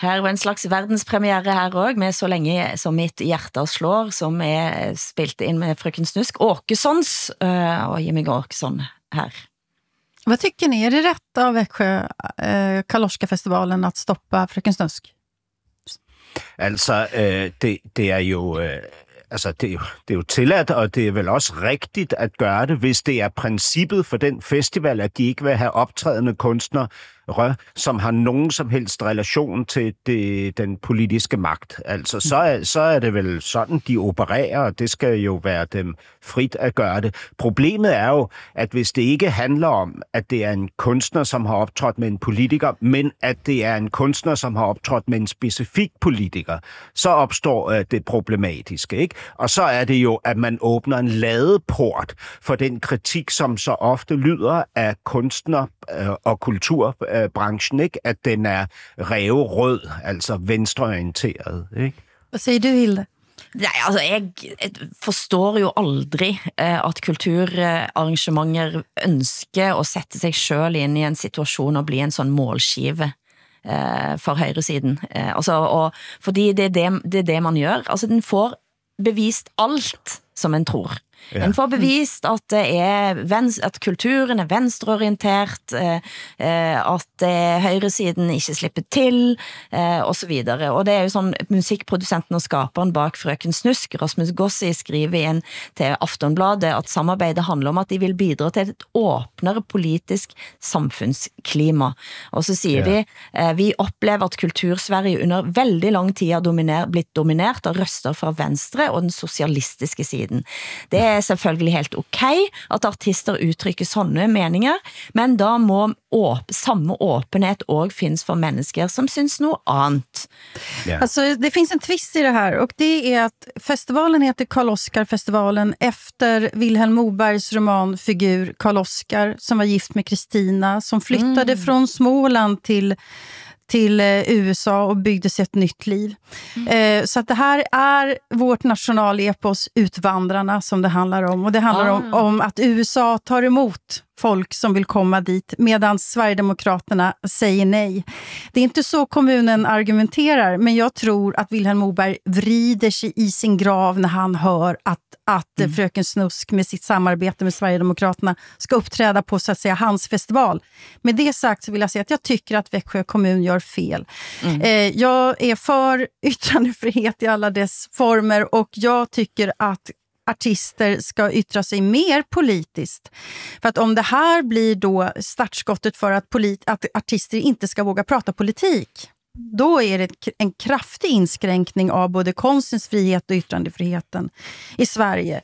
Her var en slags verdenspremiere her også, med Så længe som mitt hjerte slår, som er spilt in med Frøken Snusk, Åkessons, og Jimmy Åkesson her. Vad tycker ni? Är det rätt av Växjö Karl-Oskar-festivalen att stoppa Fröken Snusk? Altså, det er jo... Altså, det er jo tilladt, og det er vel også rigtigt at gøre det, hvis det er princippet for den festival, at de ikke vil have optrædende kunstnere, som har nogen som helst relation til den politiske magt. Altså, så er det vel sådan, de opererer, og det skal jo være dem frit at gøre det. Problemet er jo, at hvis det ikke handler om, at det er en kunstner, som har optrådt med en politiker, men at det er en kunstner, som har optrådt med en specifik politiker, så opstår det problematiske, ikke? Og så er det jo, at man åbner en ladeport for den kritik, som så ofte lyder af kunstner og kulturbranchen, ikke? At den er ræverød, altså venstreorienteret, ikke? Hvad siger du, Hilde? Nej, altså jeg forstår jo aldrig, at kulturarrangementer ønsker at sætte sig selv ind i en situation og blive en sådan målskive for højresiden. Altså, og fordi det er det man gør. Altså den får bevist alt, som man tror. Ja. En får bevist at det at kulturen er venstreorientert, at højresiden ikke slipper til, og så videre. Og det er jo sådan, musikproducenten og skaperen bak Frøken Snusk, Rasmus Gossi, skriver til Aftonbladet, at samarbejdet handler om, at de vil bidra til et åpnere politisk samfundsklima. Og så siger de, vi oplever, at Kultursverige under veldig lang tid har blitt dominert av røster fra venstre og den socialistiske siden. Det er selvfølgelig helt okay, at artister uttrykker sådanne meninger, men da må samme åpenhet også findes for mennesker som synes något annat. Yeah. Alltså, det finns en twist i det här, och det är att festivalen heter Karl-Oskar-festivalen efter Vilhelm Mobergs romanfigur Karl-Oskar, som var gift med Kristina, som flyttade från Småland till USA och byggde sig ett nytt liv. Så att det här är vårt nationalepos Utvandrarna som det handlar om. Och det handlar om att USA tar emot folk som vill komma dit, medan Sverigedemokraterna säger nej. Det är inte så kommunen argumenterar, men jag tror att Vilhelm Moberg vrider sig i sin grav när han hör att Fröken Snusk med sitt samarbete med Sverigedemokraterna ska uppträda på, så att säga, hans festival. Med det sagt så vill jag säga att jag tycker att Växjö kommun gör fel. Jag är för yttrandefrihet i alla dess former, och jag tycker att artister ska yttra sig mer politiskt. För att om det här blir då startskottet för att artister inte ska våga prata politik, då är det en kraftig inskränkning av både konstens frihet och yttrandefriheten i Sverige.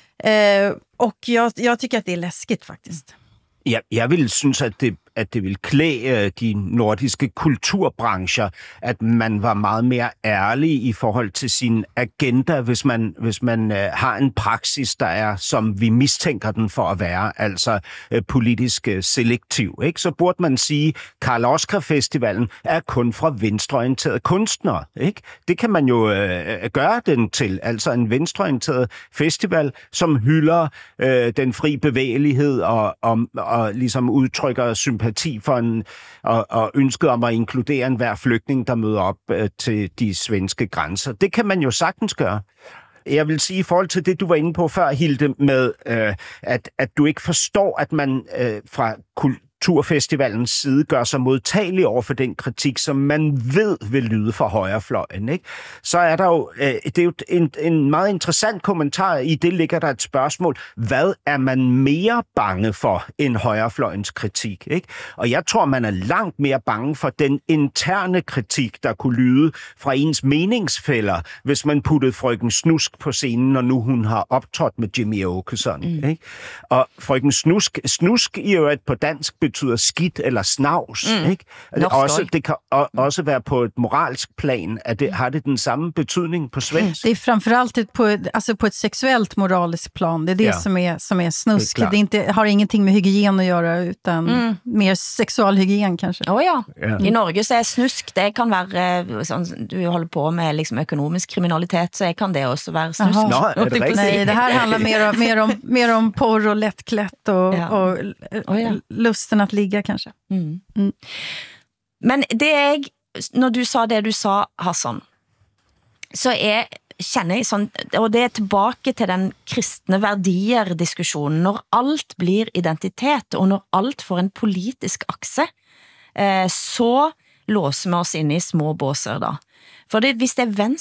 Och jag tycker att det är läskigt faktiskt. Ja, jeg vil synes, at det vil klæde de nordiske kulturbrancher, at man var meget mere ærlig i forhold til sin agenda, hvis man har en praksis, der er, som vi mistænker den for at være, altså politisk selektiv, ikke? Så burde man sige, Karl-Oskar-festivalen er kun fra venstreorienterede kunstnere, ikke? Det kan man jo gøre den til, altså en venstreorienteret festival, som hylder den fri bevægelighed og ligesom udtrykker sympati for og ønsket om at inkludere enhver flygtning, der møder op til de svenske grænser. Det kan man jo sagtens gøre. Jeg vil sige i forhold til det, du var inde på før, Hilde, med at du ikke forstår, at man fra Kulturfestivalens side gør sig modtagelig over for den kritik, som man ved vil lyde fra højrefløjen, ikke? Så er der jo, det er jo en meget interessant kommentar. I det ligger der et spørgsmål. Hvad er man mere bange for end højrefløjens kritik, ikke? Og jeg tror, man er langt mere bange for den interne kritik, der kunne lyde fra ens meningsfæller, hvis man puttede Frøken Snusk på scenen, når nu hun har optrådt med Jimmy Åkesson, ikke? Og Frøken Snusk i øvrigt på dansk betyder skidt eller snavs, ikke? Det kan også være på et moralsk plan. Har det den samme betydning på svensk? Det är framförallt på ett sexuellt moraliskt plan. Det är det som är snusk. Det har ingenting med hygien att göra, utan mer sexualhygien kanske. I Norge så är snusk, det kan vara sånn, du håller på med liksom ekonomisk kriminalitet, så kan det också vara snusk. Nej, det här handlar mer om porr och lättklätt och lusten att ligga kanske. Men det når du sa det du sa, Hassan, så kjenner jeg sånn, og det tilbake til den kristne verdier-diskusjonen, når alt blir identitet, og når alt får en politisk akse, så låser vi oss inne i små båser da. For hvis det venstre